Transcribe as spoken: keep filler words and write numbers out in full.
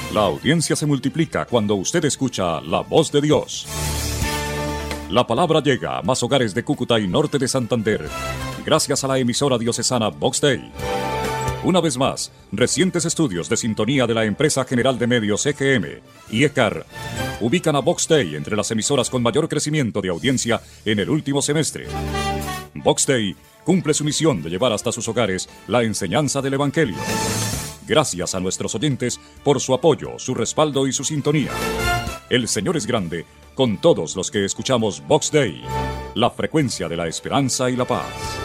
La audiencia se multiplica cuando usted escucha la voz de Dios. La palabra llega a más hogares de Cúcuta y norte de Santander, gracias a la emisora diocesana Vox Dei. Una vez más, recientes estudios de sintonía de la Empresa General de Medios E G M y E C A R ubican a Vox Dei entre las emisoras con mayor crecimiento de audiencia en el último semestre. Vox Dei cumple su misión de llevar hasta sus hogares la enseñanza del Evangelio. Gracias a nuestros oyentes por su apoyo, su respaldo y su sintonía. El Señor es grande con todos los que escuchamos Vox Dei, la frecuencia de la esperanza y la paz.